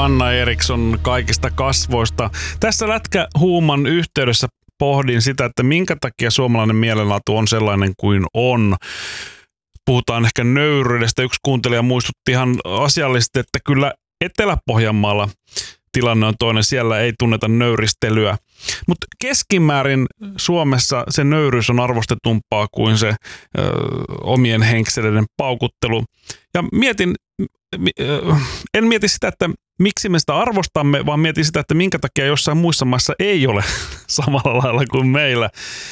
Anna Eriksson kaikista kasvoista. Tässä lätkähuuman yhteydessä pohdin sitä, että minkä takia suomalainen mielenlaatu on sellainen kuin on. Puhutaan ehkä nöyryydestä. Yksi kuuntelija muistutti ihan asiallisesti, että kyllä Etelä-Pohjanmaalla tilanne on toinen. Siellä ei tunneta nöyristelyä. Mutta keskimäärin Suomessa se nöyryys on arvostetumpaa kuin se omien henkseleiden paukuttelu. Ja en mieti sitä, että miksi me sitä arvostamme, vaan mietin sitä, että minkä takia jossain muissa maissa ei ole samalla lailla kuin meillä.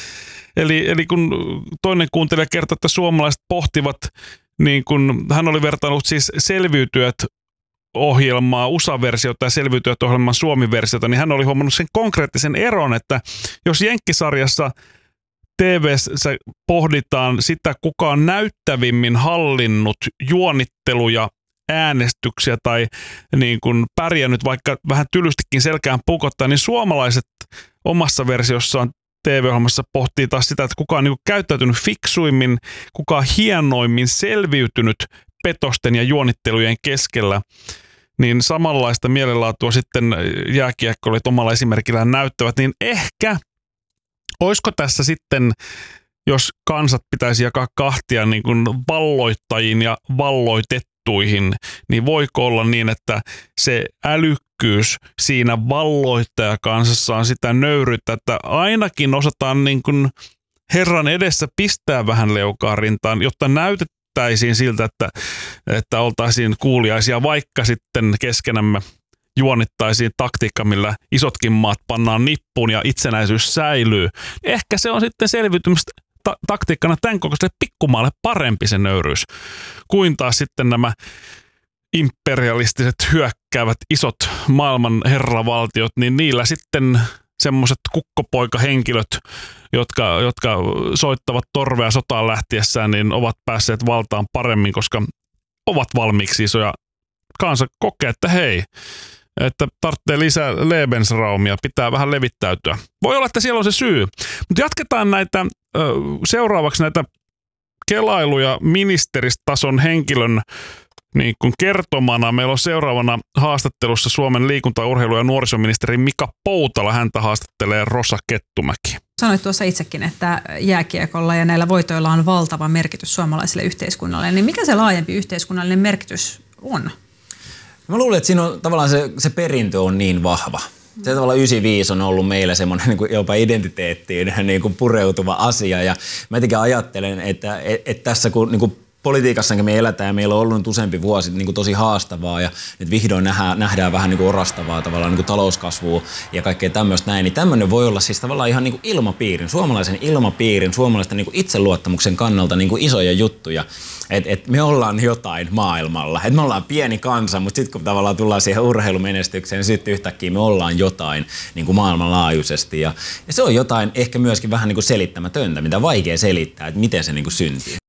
Eli kun toinen kuuntelija kertoi, että suomalaiset pohtivat, niin kun hän oli vertaillut siis Selviytyjät ohjelmaa, USA-versiota ja Selviytyjät-ohjelman Suomi-versiota, niin hän oli huomannut sen konkreettisen eron, että jos Jenkkisarjassa TV:ssä pohditaan sitä, kuka on näyttävimmin hallinnut juonitteluja, äänestyksiä tai niin kuin pärjännyt vaikka vähän tylystikin selkään pukottaa, niin suomalaiset omassa versiossaan TV-ohjelmassa pohtii taas sitä, että kuka on niin kuin käyttäytynyt fiksuimmin, kuka on hienoimmin selviytynyt petosten ja juonittelujen keskellä. Niin samanlaista mielenlaatua sitten jääkiekkoilijat omalla esimerkillään näyttävät, niin ehkä olisiko tässä sitten, jos kansat pitäisi jakaa kahtia niin kuin valloittajiin ja valloitettuihin, niin voiko olla niin, että se älykkyys siinä valloittajakansassa on sitä nöyryyttä, että ainakin osataan niin kuin Herran edessä pistää vähän leukaa rintaan, jotta näytettäisiin siltä, että oltaisiin kuuliaisia, vaikka sitten keskenämme juonittaisiin taktiikka, millä isotkin maat pannaan nippuun ja itsenäisyys säilyy. Ehkä se on sitten selviytymistä taktiikkana tämän kokoiselle pikkumaalle parempi se nöyryys, kuin taas sitten nämä imperialistiset hyökkäävät isot maailman herravaltiot, niin niillä sitten semmoiset kukkopoikahenkilöt, jotka soittavat torvea sotaan lähtiessään, niin ovat päässeet valtaan paremmin, koska ovat valmiiksi isoja. Kansa kokee, että hei, että tarvitsee lisää Lebensraumia, pitää vähän levittäytyä. Voi olla, että siellä on se syy. Mutta jatketaan näitä seuraavaksi näitä kelailuja ministeristason henkilön niin kuin kertomana. Meillä on seuraavana haastattelussa Suomen liikunta-, urheilu- ja nuorisoministeri Mika Poutala. Häntä haastattelee Rosa Kettumäki. Sanoit tuossa itsekin, että jääkiekolla ja näillä voitoilla on valtava merkitys suomalaiselle yhteiskunnalle. Niin mikä se laajempi yhteiskunnallinen merkitys on? Mä luulen, että siinä on tavallaan se perintö on niin vahva. Se tavallaan 95 on ollut meillä semmoinen niin kuin jopa identiteettiin niin kuin pureutuva asia. Ja mä jotenkin ajattelen, että tässä kun niin kuin politiikassakin me eletään ja meillä on ollut nyt useampi vuosi niin kuin tosi haastavaa ja nyt vihdoin nähdään vähän niin kuin orastavaa tavallaan niin kuin talouskasvua ja kaikkea tämmöistä näin, niin tämmöinen voi olla siis tavallaan ihan niin kuin ilmapiirin, suomalaisten niin kuin itseluottamuksen kannalta niin kuin isoja juttuja. Et me ollaan jotain maailmalla, että me ollaan pieni kansa, mutta sitten kun tavallaan tullaan siihen urheilumenestykseen, niin sitten yhtäkkiä me ollaan jotain niin kuin maailmanlaajuisesti ja se on jotain ehkä myöskin vähän niin kuin selittämätöntä, mitä vaikea selittää, että miten se niin kuin syntyy.